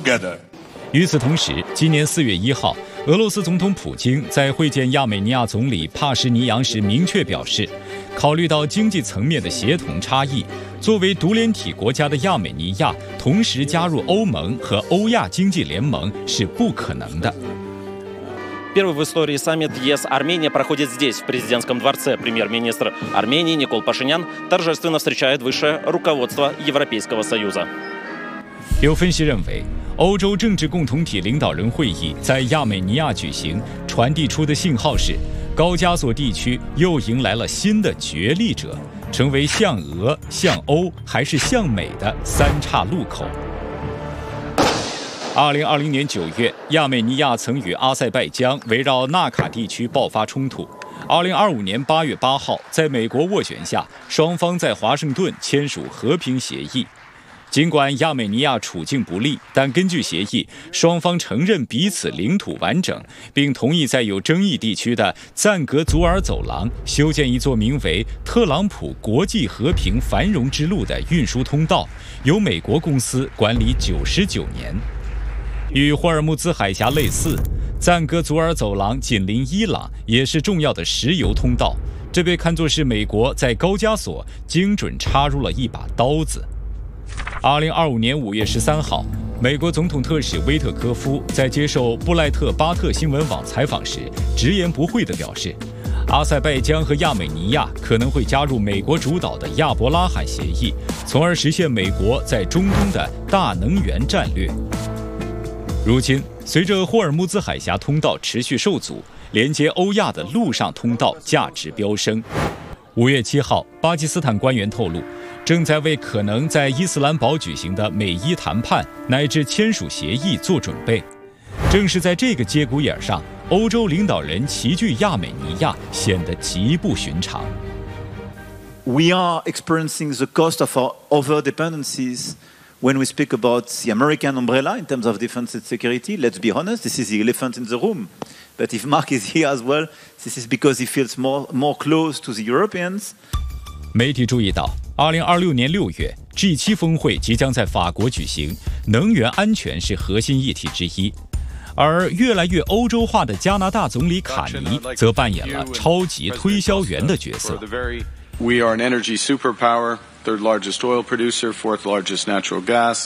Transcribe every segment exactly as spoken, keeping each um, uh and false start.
together. 与此同时，今年四月一号，俄罗斯总统普京在会见亚美尼亚总理帕什尼扬时明确表示，考虑到经济层面的协同差异，作为独联体国家的亚美尼亚同时加入欧盟和欧亚经济联盟是不可能的。 Первый в истории саммит ЕС-Армения проходит здесь, в президентском дворце. Премьер-министр Армении Никол Пашинян торжественно встречает высшее руководство Европейского Союза. 有分析认为，欧洲政治共同体领导人会议在亚美尼亚举行，传递出的信号是，高加索地区又迎来了新的角力者，成为向俄、向欧还是向美的三岔路口。二零二零年九月，亚美尼亚曾与阿塞拜疆围绕纳卡地区爆发冲突。二零二五年八月八号，在美国斡旋下，双方在华盛顿签署和平协议。尽管亚美尼亚处境不利，但根据协议，双方承认彼此领土完整，并同意在有争议地区的赞格祖尔走廊修建一座名为特朗普国际和平繁荣之路的运输通道，由美国公司管理九十九年。与霍尔木兹海峡类似，赞格祖尔走廊紧邻伊朗，也是重要的石油通道。这被看作是美国在高加索精准插入了一把刀子。二零二五年五月十三号，美国总统特使威特科夫在接受布莱特巴特新闻网采访时，直言不讳地表示，阿塞拜疆和亚美尼亚可能会加入美国主导的亚伯拉罕协议，从而实现美国在中东的大能源战略。如今，随着霍尔木兹海峡通道持续受阻，连接欧亚的陆上通道价值飙升。五月七号，巴基斯坦官员透露，正在为可能在伊斯兰堡举行的美伊谈判乃至签署协议做准备。正是在这个节骨眼上，欧洲领导人齐聚亚美尼亚显得极不寻常。 We are experiencing the cost of our over-dependencies when we speak about the American umbrella in terms of defense and security. Let's be honest, this is the elephant in the room. But if Mark is here as well, this is because he feels more, more close to the Europeans. 媒体注意到，二零二六年六月 G 七 峰会即将在法国举行，能源安全是核心议题之一。而越来越欧洲化的加拿大总理卡尼则扮演了超级推销员的角色。 We are an energy superpower, third largest oil producer, fourth largest natural gas,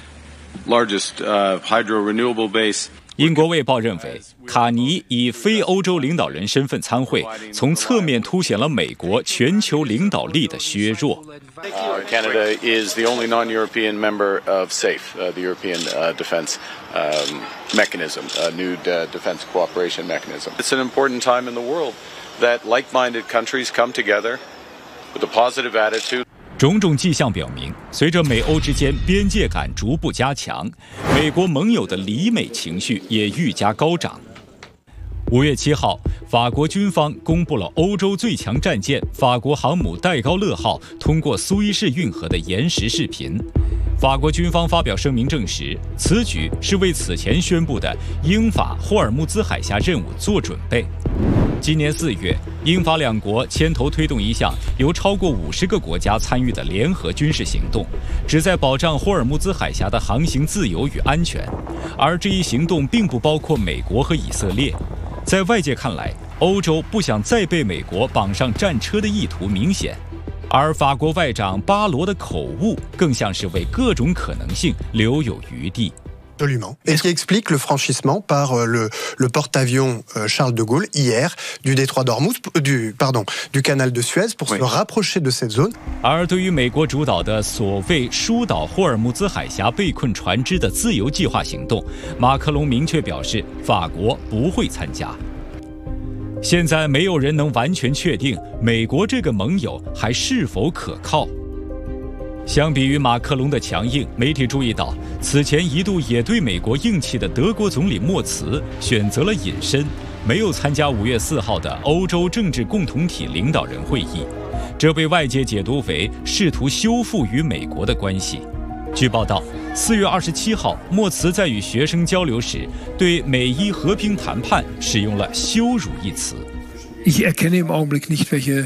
largest uh, hydro renewable base. 英国《卫报》认为，卡尼以非欧洲领导人身份参会，从侧面凸显了美国全球领导力的削弱。 Uh, Canada is the only non-European member of SAFE, uh, the European uh, defense um, mechanism, a new uh, defense cooperation mechanism. It's an important time in the world that like-minded countries come together with a positive attitude. 种种迹象表明，随着美欧之间边界感逐步加强，美国盟友的离美情绪也愈加高涨。五月七号，法国军方公布了欧洲最强战舰法国航母戴高乐号通过苏伊士运河的延时视频。法国军方发表声明证实，此举是为此前宣布的英法霍尔木兹海峡任务做准备。今年四月，英法两国牵头推动一项由超过五十个国家参与的联合军事行动，旨在保障霍尔木兹海峡的航行自由与安全。而这一行动并不包括美国和以色列。在外界看来，欧洲不想再被美国绑上战车的意图明显。而法国外长巴罗的口误更像是为各种可能性留有余地。 Absolument. Et ce qui explique le franchissement par le, le porte-avions Charles de Gaulle hier du détroit d'Ormuz, du, pardon, du canal de Suez pour se rapprocher de cette zone. 而对于美国主导的所谓疏导霍尔木兹海峡被困船只的自由计划行动，马克龙明确表示，法国不会参加。现在没有人能完全确定美国这个盟友还是否可靠。相比于马克龙的强硬，媒体注意到，此前一度也对美国硬气的德国总理默茨选择了隐身，没有参加五月四号的欧洲政治共同体领导人会议，这被外界解读为试图修复与美国的关系。据报道，四月二十七号，默茨在与学生交流时，对美伊和平谈判使用了羞辱一词。 Ich erkenne im Augenblick nicht, welche,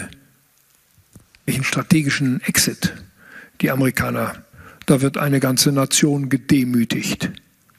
welchen strategischen Exit die Amerikaner. Da wird eine ganze Nation gedemütigt.